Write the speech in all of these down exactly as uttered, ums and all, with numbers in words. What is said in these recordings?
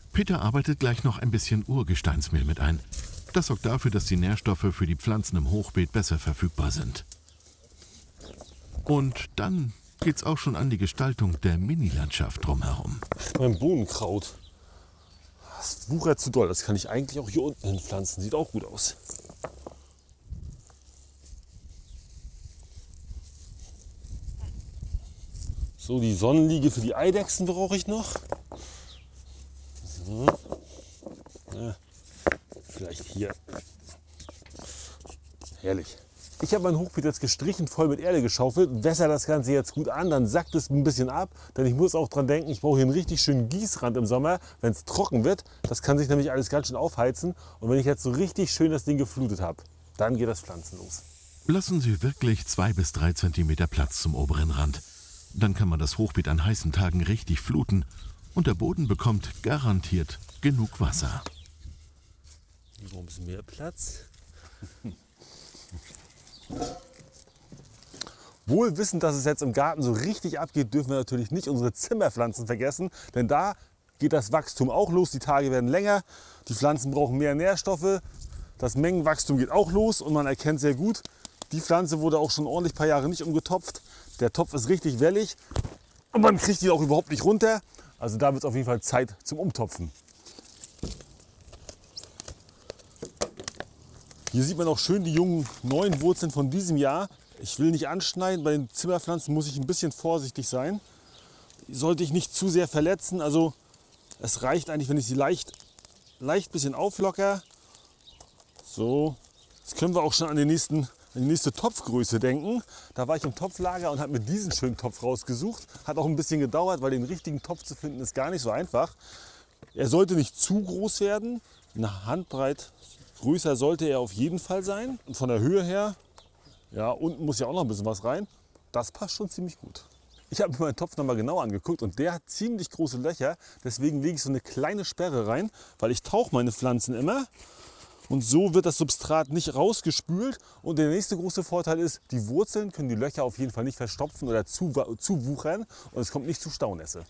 Peter arbeitet gleich noch ein bisschen Urgesteinsmehl mit ein. Das sorgt dafür, dass die Nährstoffe für die Pflanzen im Hochbeet besser verfügbar sind. Und dann geht's auch schon an die Gestaltung der Mini-Landschaft drumherum. Mein Bohnenkraut. Das wuchert zu doll. Das kann ich eigentlich auch hier unten hinpflanzen. Sieht auch gut aus. So, die Sonnenliege für die Eidechsen brauche ich noch. So. Ja, vielleicht hier. Herrlich. Ich habe mein Hochbeet jetzt gestrichen, voll mit Erde geschaufelt, wässer das Ganze jetzt gut an, dann sackt es ein bisschen ab, denn ich muss auch dran denken, ich brauche hier einen richtig schönen Gießrand im Sommer, wenn es trocken wird. Das kann sich nämlich alles ganz schön aufheizen und wenn ich jetzt so richtig schön das Ding geflutet habe, dann geht das Pflanzen los. Lassen Sie wirklich zwei bis drei Zentimeter Platz zum oberen Rand. Dann kann man das Hochbeet an heißen Tagen richtig fluten und der Boden bekommt garantiert genug Wasser. Hier brauchen wir ein bisschen mehr Platz. Wohl wissend, dass es jetzt im Garten so richtig abgeht, dürfen wir natürlich nicht unsere Zimmerpflanzen vergessen, denn da geht das Wachstum auch los, die Tage werden länger, die Pflanzen brauchen mehr Nährstoffe, das Mengenwachstum geht auch los und man erkennt sehr gut, die Pflanze wurde auch schon ordentlich ein paar Jahre nicht umgetopft, der Topf ist richtig wellig und man kriegt ihn auch überhaupt nicht runter, also da wird es auf jeden Fall Zeit zum Umtopfen. Hier sieht man auch schön die jungen neuen Wurzeln von diesem Jahr. Ich will nicht anschneiden, bei den Zimmerpflanzen muss ich ein bisschen vorsichtig sein. Die sollte ich nicht zu sehr verletzen, also es reicht eigentlich, wenn ich sie leicht, leicht bisschen auflocker. So, jetzt können wir auch schon an, den nächsten, an die nächste Topfgröße denken. Da war ich im Topflager und habe mir diesen schönen Topf rausgesucht. Hat auch ein bisschen gedauert, weil den richtigen Topf zu finden ist gar nicht so einfach. Er sollte nicht zu groß werden, eine Handbreit. Größer sollte er auf jeden Fall sein. Und von der Höhe her, ja, unten muss ja auch noch ein bisschen was rein. Das passt schon ziemlich gut. Ich habe mir meinen Topf noch mal genau angeguckt und der hat ziemlich große Löcher. Deswegen lege ich so eine kleine Sperre rein, weil ich tauche meine Pflanzen immer. Und so wird das Substrat nicht rausgespült. Und der nächste große Vorteil ist, die Wurzeln können die Löcher auf jeden Fall nicht verstopfen oder zu, zuwuchern. Und es kommt nicht zu Staunässe.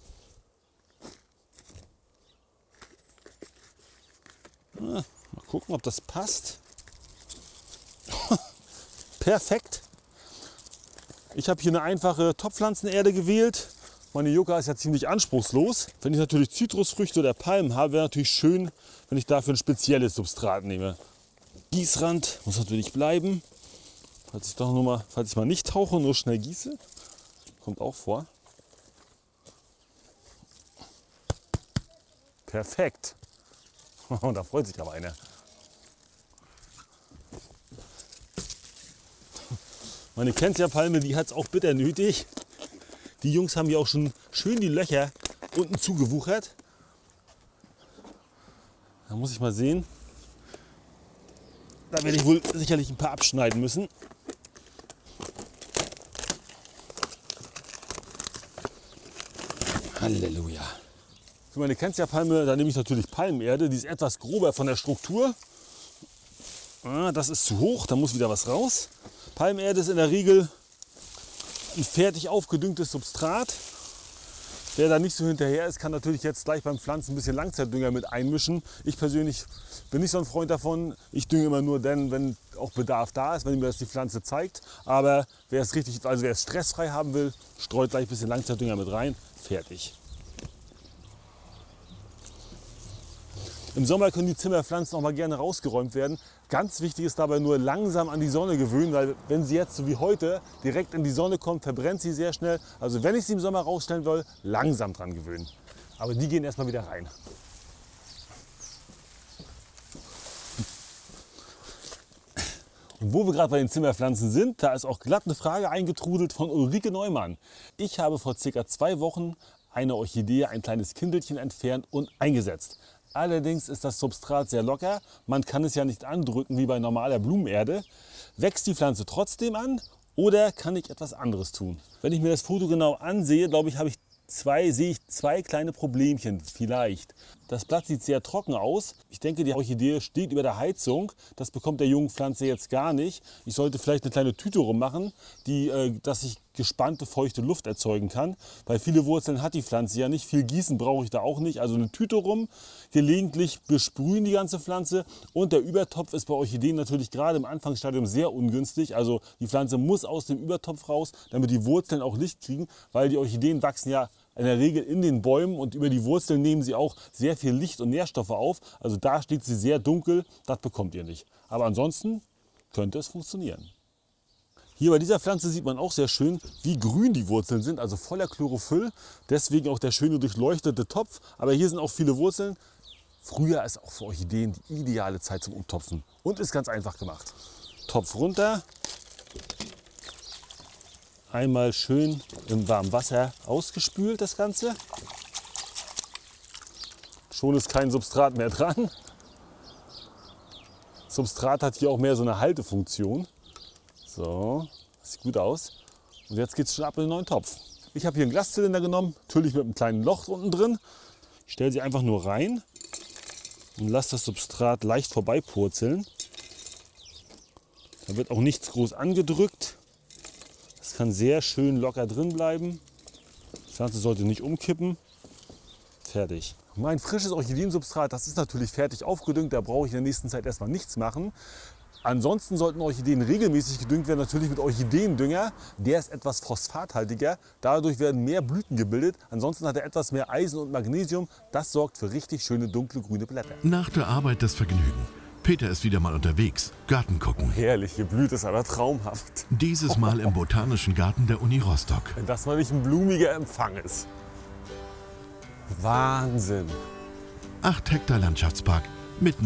Ah. Mal gucken, ob das passt. Perfekt. Ich habe hier eine einfache Topfpflanzenerde gewählt. Meine Yucca ist ja ziemlich anspruchslos. Wenn ich natürlich Zitrusfrüchte oder Palmen habe, wäre natürlich schön, wenn ich dafür ein spezielles Substrat nehme. Gießrand muss natürlich bleiben. Falls ich, doch nur mal, falls ich mal nicht tauche, nur schnell gieße. Kommt auch vor. Perfekt. Und da freut sich aber einer. Meine Kentia-Palme, die hat es auch bitter nötig. Die Jungs haben hier auch schon schön die Löcher unten zugewuchert. Da muss ich mal sehen. Da werde ich wohl sicherlich ein paar abschneiden müssen. Halleluja. Für meine Kentia-Palme, da nehme ich natürlich Palmenerde. Die ist etwas grober von der Struktur. Ah, das ist zu hoch, da muss wieder was raus. Palmenerde ist in der Regel ein fertig aufgedüngtes Substrat. Wer da nicht so hinterher ist, kann natürlich jetzt gleich beim Pflanzen ein bisschen Langzeitdünger mit einmischen. Ich persönlich bin nicht so ein Freund davon. Ich dünge immer nur dann, wenn auch Bedarf da ist, wenn mir das die Pflanze zeigt. Aber wer es richtig, also wer es stressfrei haben will, streut gleich ein bisschen Langzeitdünger mit rein. Fertig. Im Sommer können die Zimmerpflanzen auch mal gerne rausgeräumt werden. Ganz wichtig ist dabei nur langsam an die Sonne gewöhnen, weil wenn sie jetzt so wie heute direkt in die Sonne kommt, verbrennt sie sehr schnell. Also wenn ich sie im Sommer rausstellen will, langsam dran gewöhnen. Aber die gehen erstmal wieder rein. Und wo wir gerade bei den Zimmerpflanzen sind, da ist auch glatt eine Frage eingetrudelt von Ulrike Neumann. Ich habe vor circa zwei Wochen eine Orchidee, ein kleines Kindelchen entfernt und eingesetzt. Allerdings ist das Substrat sehr locker, man kann es ja nicht andrücken wie bei normaler Blumenerde. Wächst die Pflanze trotzdem an oder kann ich etwas anderes tun? Wenn ich mir das Foto genau ansehe, glaube ich, habe ich zwei, sehe ich zwei kleine Problemchen vielleicht. Das Blatt sieht sehr trocken aus. Ich denke, die Orchidee steht über der Heizung. Das bekommt der jungen Pflanze jetzt gar nicht. Ich sollte vielleicht eine kleine Tüte rummachen, die, äh, dass ich gespannte, feuchte Luft erzeugen kann. Weil viele Wurzeln hat die Pflanze ja nicht. Viel Gießen brauche ich da auch nicht. Also eine Tüte rum, gelegentlich besprühen die ganze Pflanze. Und der Übertopf ist bei Orchideen natürlich gerade im Anfangsstadium sehr ungünstig. Also die Pflanze muss aus dem Übertopf raus, damit die Wurzeln auch Licht kriegen. Weil die Orchideen wachsen ja in der Regel in den Bäumen und über die Wurzeln nehmen sie auch sehr viel Licht und Nährstoffe auf. Also da steht sie sehr dunkel, das bekommt ihr nicht. Aber ansonsten könnte es funktionieren. Hier bei dieser Pflanze sieht man auch sehr schön, wie grün die Wurzeln sind, also voller Chlorophyll. Deswegen auch der schöne durchleuchtete Topf. Aber hier sind auch viele Wurzeln. Frühjahr ist auch für Orchideen die ideale Zeit zum Umtopfen und ist ganz einfach gemacht. Topf runter. Einmal schön im warmen Wasser ausgespült das Ganze. Schon ist kein Substrat mehr dran. Substrat hat hier auch mehr so eine Haltefunktion. So, sieht gut aus. Und jetzt geht es schon ab in den neuen Topf. Ich habe hier einen Glaszylinder genommen, natürlich mit einem kleinen Loch unten drin. Ich stelle sie einfach nur rein und lasse das Substrat leicht vorbeipurzeln. Da wird auch nichts groß angedrückt. Das kann sehr schön locker drin bleiben. Das Ganze sollte nicht umkippen. Fertig. Mein frisches Orchideensubstrat, das ist natürlich fertig aufgedüngt. Da brauche ich in der nächsten Zeit erstmal nichts machen. Ansonsten sollten Orchideen regelmäßig gedüngt werden, natürlich mit Orchideendünger. Der ist etwas phosphathaltiger. Dadurch werden mehr Blüten gebildet. Ansonsten hat er etwas mehr Eisen und Magnesium. Das sorgt für richtig schöne dunkle grüne Blätter. Nach der Arbeit das Vergnügen. Peter ist wieder mal unterwegs. Garten gucken. Herrlich, hier blüht es aber traumhaft. Dieses Mal im Botanischen Garten der Uni Rostock. Wenn das mal nicht ein blumiger Empfang ist. Wahnsinn. Acht Hektar Landschaftspark mitten